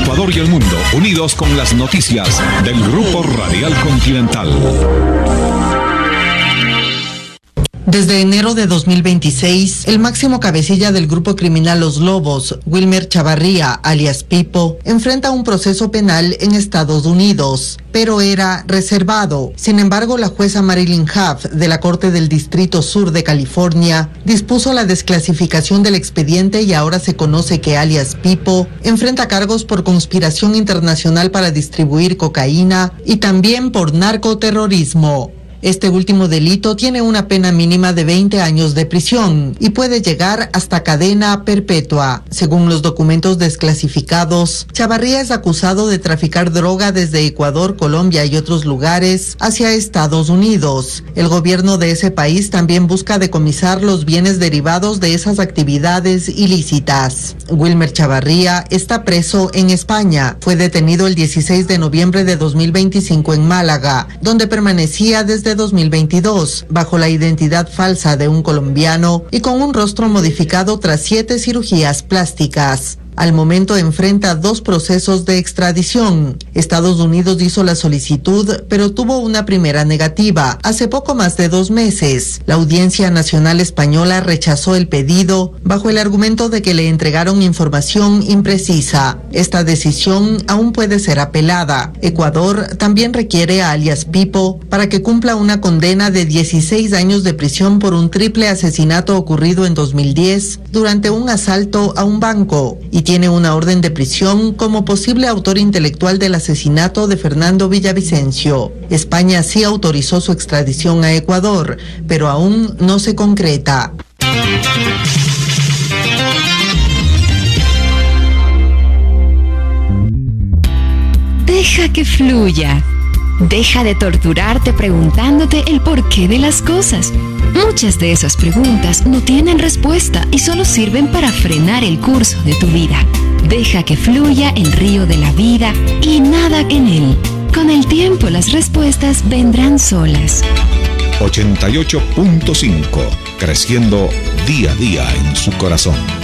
Ecuador y el mundo, unidos con las noticias del Grupo Radial Continental. Desde enero de 2026, el máximo cabecilla del grupo criminal Los Lobos, Wilmer Chavarría, alias Pipo, enfrenta un proceso penal en Estados Unidos, pero era reservado. Sin embargo, la jueza Marilyn Huff de la Corte del Distrito Sur de California dispuso la desclasificación del expediente y ahora se conoce que alias Pipo enfrenta cargos por conspiración internacional para distribuir cocaína y también por narcoterrorismo. Este último delito tiene una pena mínima de 20 años de prisión y puede llegar hasta cadena perpetua. Según los documentos desclasificados, Chavarría es acusado de traficar droga desde Ecuador, Colombia y otros lugares hacia Estados Unidos. El gobierno de ese país también busca decomisar los bienes derivados de esas actividades ilícitas. Wilmer Chavarría está preso en España. Fue detenido el 16 de noviembre de 2025 en Málaga, donde permanecía desde 2022, bajo la identidad falsa de un colombiano y con un rostro modificado tras 7 cirugías plásticas. Al momento enfrenta 2 procesos de extradición. Estados Unidos hizo la solicitud, pero tuvo una primera negativa hace poco más de 2 meses. La Audiencia Nacional Española rechazó el pedido bajo el argumento de que le entregaron información imprecisa. Esta decisión aún puede ser apelada. Ecuador también requiere a alias Pipo para que cumpla una condena de 16 años de prisión por un triple asesinato ocurrido en 2010 durante un asalto a un banco y tiene una orden de prisión como posible autor intelectual del asesinato de Fernando Villavicencio. España sí autorizó su extradición a Ecuador, pero aún no se concreta. Deja que fluya. Deja de torturarte preguntándote el porqué de las cosas. Muchas de esas preguntas no tienen respuesta y solo sirven para frenar el curso de tu vida. Deja que fluya el río de la vida y nada en él. Con el tiempo las respuestas vendrán solas. 88.5, creciendo día a día en su corazón.